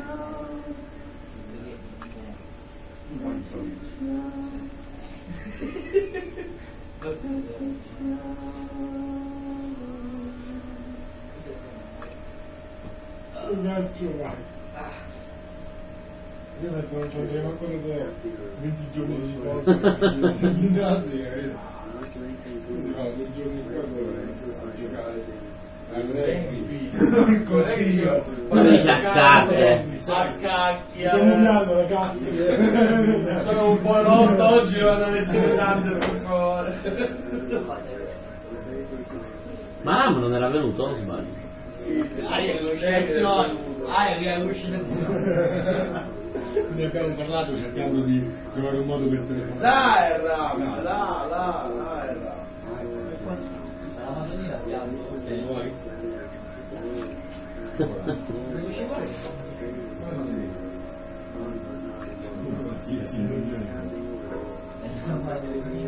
Io penso non c'avremo ancora 20 giorni di riposo in ginnasio, così va 6 giorni qua a giocare Dove sciaccate? A scacchi, abbiamo andato ragazzi, sono un po' rotto oggi, vado a leggere tante per favore. Ma Ram non era venuto, o sbaglio? Aria che lo scegliamo, aria che lo scegliamo. Ne abbiamo parlato cercando di trovare un modo per telefonare. Là è Ram, là è Ram. La Madonnina pianto, Vuoi? Sì,